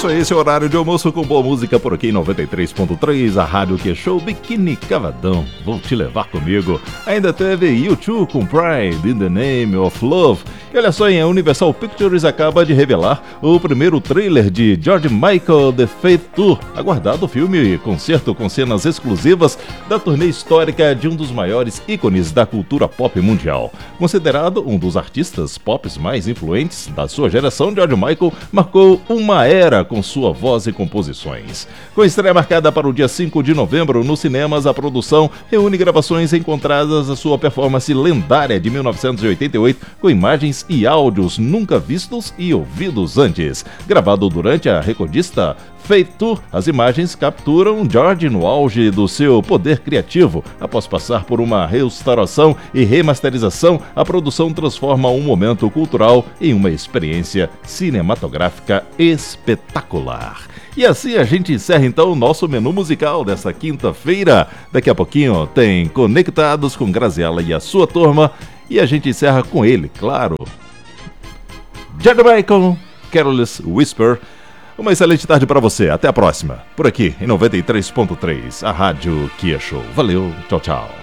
isso aí, esse é o horário de almoço com boa música por aqui em 93.3, a Rádio Que Show Biquíni Cavadão. Vou te levar comigo. Ainda teve U2 com Pride in the Name of Love. E olha só, a Universal Pictures acaba de revelar o primeiro trailer de George Michael The Faith Tour. Aguardado filme e concerto com cenas exclusivas da turnê histórica de um dos maiores ícones da cultura pop mundial. Considerado um dos artistas pop mais influentes da sua geração, George Michael marcou uma era com sua voz e composições. Com estreia marcada para o dia 5 de novembro nos cinemas, a produção reúne gravações encontradas da sua performance lendária de 1988 com imagens e áudios nunca vistos e ouvidos antes. Gravado durante a recordista Faith Tour, as imagens capturam George no auge do seu poder criativo. Após passar por uma restauração e remasterização, a produção transforma um momento cultural em uma experiência cinematográfica espetacular. E assim a gente encerra então o nosso menu musical desta quinta-feira. Daqui a pouquinho tem Conectados com Graziella e a sua turma. E a gente encerra com ele, claro, George Michael, Careless Whisper. Uma excelente tarde para você. Até a próxima. Por aqui, em 93.3, a Rádio Que Show. Valeu, tchau, tchau.